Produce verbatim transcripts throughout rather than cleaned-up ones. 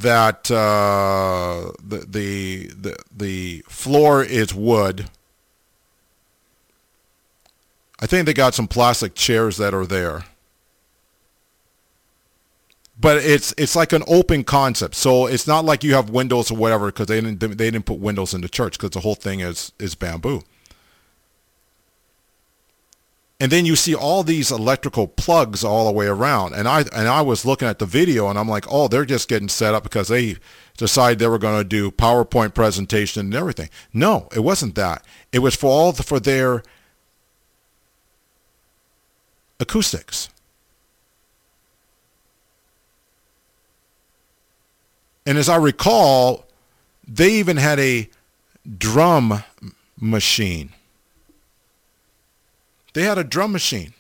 that uh, the, the the the floor is wood. I think they got some plastic chairs that are there. But it's it's like an open concept, so it's not like you have windows or whatever, because they didn't they didn't put windows in the church, because the whole thing is is bamboo. And then you see all these electrical plugs all the way around, and I and I was looking at the video, and I'm like, oh, they're just getting set up because they decided they were going to do PowerPoint presentation and everything. No, it wasn't that. It was for all the, for their acoustics. And as I recall, they even had a drum machine. They had a drum machine.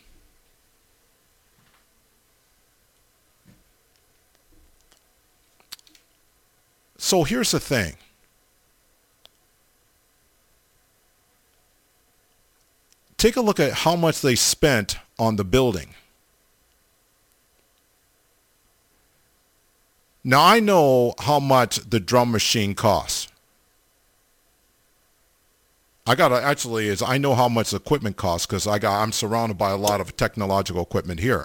So here's the thing. Take a look at how much they spent on the building. Now, I know how much the drum machine costs. I got to actually is I know how much the equipment costs, because I got I'm surrounded by a lot of technological equipment here.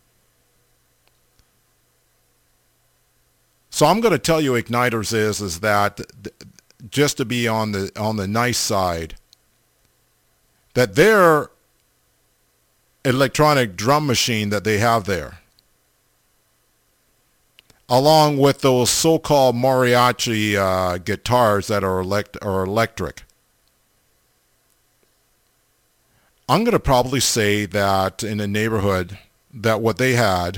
So I'm going to tell you, Igniters, is is that just to be on the on the nice side, that their electronic drum machine that they have there, along with those so-called mariachi uh, guitars that are, elect- are electric, I'm going to probably say that in the neighborhood that what they had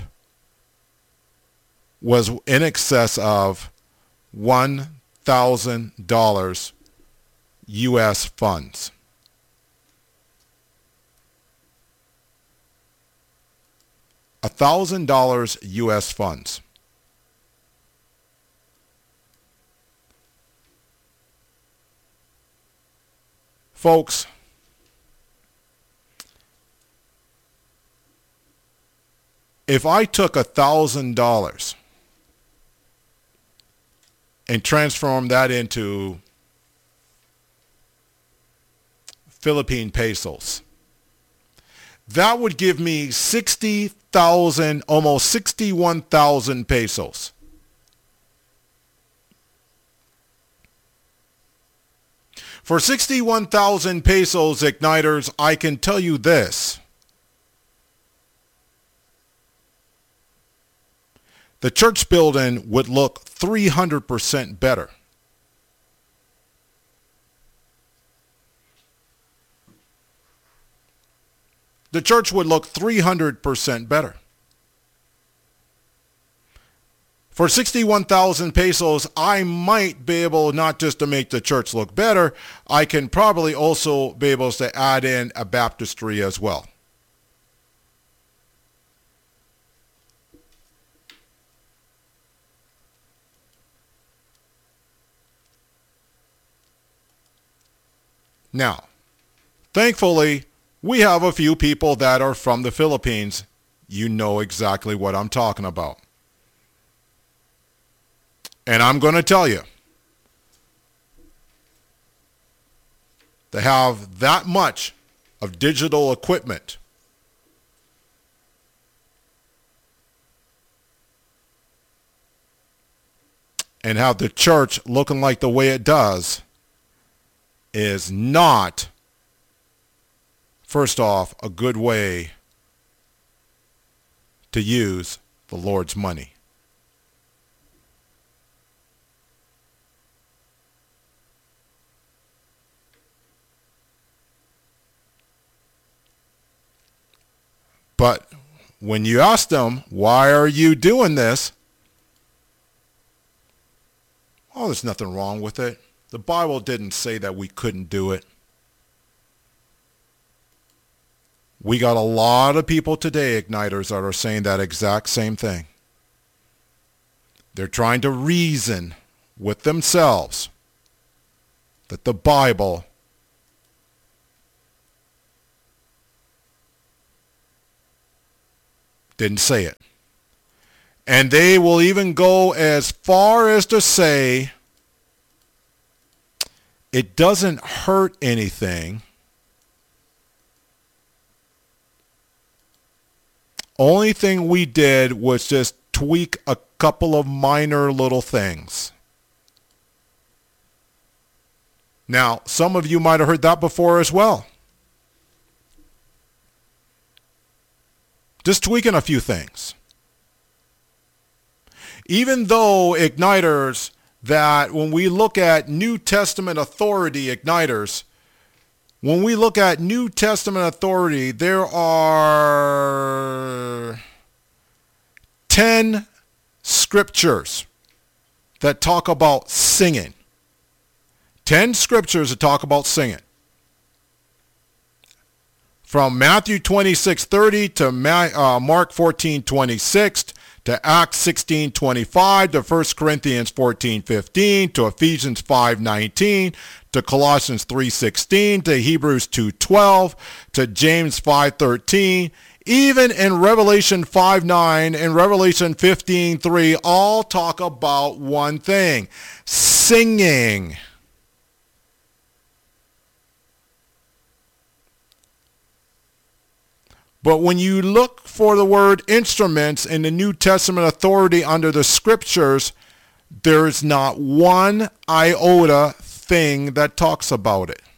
was in excess of one thousand dollars U S funds. one thousand dollars U S funds. Folks, if I took one thousand dollars and transformed that into Philippine pesos, that would give me sixty thousand, almost sixty-one thousand pesos. For sixty-one thousand pesos, Igniters, I can tell you this. The church building would look three hundred percent better. The church would look three hundred percent better. For sixty-one thousand pesos, I might be able not just to make the church look better, I can probably also be able to add in a baptistry as well. Now, thankfully, we have a few people that are from the Philippines. You know exactly what I'm talking about. And I'm going to tell you, to have that much of digital equipment and have the church looking like the way it does is not, first off, a good way to use the Lord's money. But when you ask them, why are you doing this? Oh, there's nothing wrong with it. The Bible didn't say that we couldn't do it. We got a lot of people today, Igniters, that are saying that exact same thing. They're trying to reason with themselves that the Bible didn't say it. And they will even go as far as to say it doesn't hurt anything. Only thing we did was just tweak a couple of minor little things. Now, some of you might have heard that before as well. Just tweaking a few things. Even though igniters, that when we look at New Testament authority igniters, when we look at New Testament authority, there are ten scriptures that talk about singing. Ten scriptures that talk about singing. From Matthew twenty-six thirty to Ma- uh, Mark fourteen twenty-six to Acts sixteen twenty-five to First Corinthians fourteen fifteen to Ephesians five nineteen to Colossians three sixteen to Hebrews two twelve to James five thirteen. Even in Revelation five nine and Revelation fifteen three, all talk about one thing: singing. But when you look for the word instruments in the New Testament authority under the scriptures, there's not one iota thing that talks about it.